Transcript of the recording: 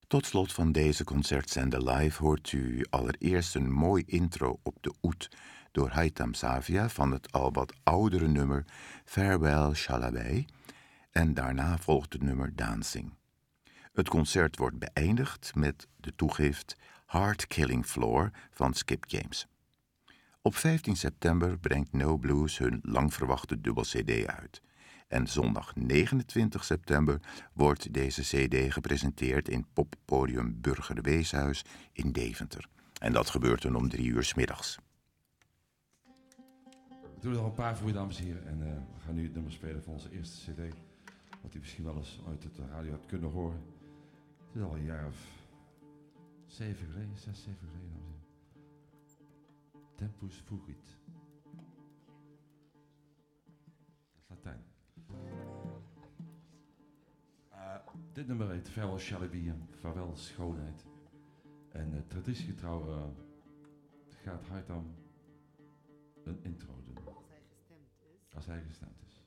Tot slot van deze concertzender live hoort u allereerst een mooi intro op de oud door Haitham Savia van het al wat oudere nummer Farewell Shalaby en daarna volgt het nummer Dancing. Het concert wordt beëindigd met de toegift Heart Killing Floor van Skip James. Op 15 september brengt No Blues hun lang verwachte dubbel-cd uit. En zondag 29 september wordt deze cd gepresenteerd in poppodium Burger Weeshuis in Deventer. En dat gebeurt dan om 3 uur 's middags. We doen er al een paar voor je, dames en heren. En we gaan nu het nummer spelen van onze eerste cd. Wat u misschien wel eens uit de radio had kunnen horen. Het is al een jaar of 7 geleden, 6, 7 geleden, dames en heren. Tempus Fugit. Dat is Latijn. Dit nummer heet Farewell Shalaby, vaarwel schoonheid. En traditiegetrouw gaat Haitham een intro doen. Als hij gestemd is. Als hij gestemd is.